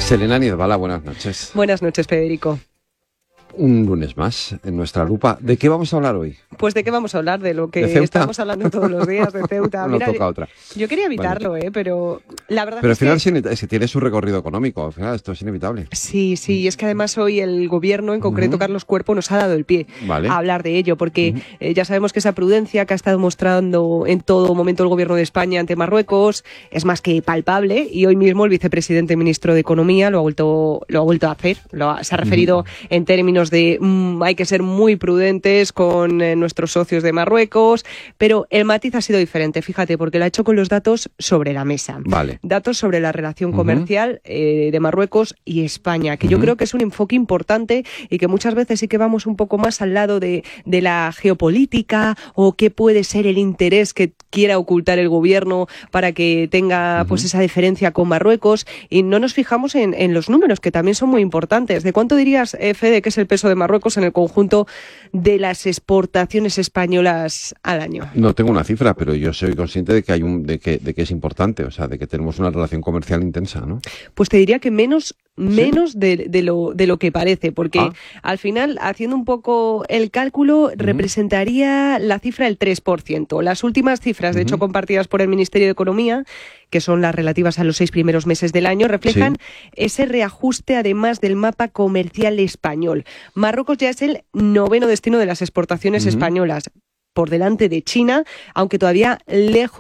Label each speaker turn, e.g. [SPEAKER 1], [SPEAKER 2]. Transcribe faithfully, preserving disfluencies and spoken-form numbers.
[SPEAKER 1] Selena Niezbala, buenas noches.
[SPEAKER 2] Buenas noches, Federico.
[SPEAKER 1] Un lunes más en nuestra lupa. ¿De qué vamos a hablar hoy?
[SPEAKER 2] Pues de qué vamos a hablar, de lo que
[SPEAKER 1] ¿De Ceuta?
[SPEAKER 2] Estamos hablando todos los días, de Ceuta.
[SPEAKER 1] No
[SPEAKER 2] Mira,
[SPEAKER 1] toca otra.
[SPEAKER 2] Yo quería evitarlo,
[SPEAKER 1] Vale.
[SPEAKER 2] eh, pero la verdad
[SPEAKER 1] Pero al
[SPEAKER 2] es
[SPEAKER 1] final
[SPEAKER 2] que...
[SPEAKER 1] sí, es que tiene su recorrido económico, al final esto es inevitable.
[SPEAKER 2] Sí, sí, y es que además hoy el gobierno, en concreto
[SPEAKER 1] Uh-huh.
[SPEAKER 2] Carlos Cuerpo, nos ha dado el pie
[SPEAKER 1] Vale.
[SPEAKER 2] a hablar de ello, porque
[SPEAKER 1] Uh-huh.
[SPEAKER 2] eh, ya sabemos que esa prudencia que ha estado mostrando en todo momento el gobierno de España ante Marruecos es más que palpable, y hoy mismo el vicepresidente ministro de Economía lo ha vuelto, lo ha vuelto a hacer, lo ha, se ha referido
[SPEAKER 1] Uh-huh.
[SPEAKER 2] en términos de mmm, hay que ser muy prudentes con eh, nuestros socios de Marruecos, pero el matiz ha sido diferente, fíjate, porque lo ha hecho con los datos sobre la mesa.
[SPEAKER 1] Vale.
[SPEAKER 2] Datos sobre la relación
[SPEAKER 1] Uh-huh.
[SPEAKER 2] comercial eh, de Marruecos y España, que yo
[SPEAKER 1] Uh-huh.
[SPEAKER 2] creo que es un enfoque importante y que muchas veces sí que vamos un poco más al lado de, de la geopolítica o qué puede ser el interés que quiera ocultar el gobierno para que tenga uh-huh. pues esa deferencia con Marruecos, y no nos fijamos en, en los números, que también son muy importantes. ¿De cuánto dirías, eh, Fede, que es el peso de Marruecos en el conjunto de las exportaciones españolas al año?
[SPEAKER 1] No tengo una cifra, pero yo soy consciente de que hay un, de que, de que es importante, o sea, de que tenemos una relación comercial intensa, ¿no?
[SPEAKER 2] Pues te diría que menos, menos
[SPEAKER 1] ¿Sí?
[SPEAKER 2] de, de lo de lo que parece, porque
[SPEAKER 1] ah.
[SPEAKER 2] al final, haciendo un poco el cálculo, uh-huh. representaría la cifra del tres por ciento. Las últimas cifras, de uh-huh. hecho, compartidas por el Ministerio de Economía, que son las relativas a los seis primeros meses del año, reflejan sí. ese reajuste además del mapa comercial español. Marruecos ya es el noveno destino de las exportaciones uh-huh. españolas, por delante de China, aunque todavía lejos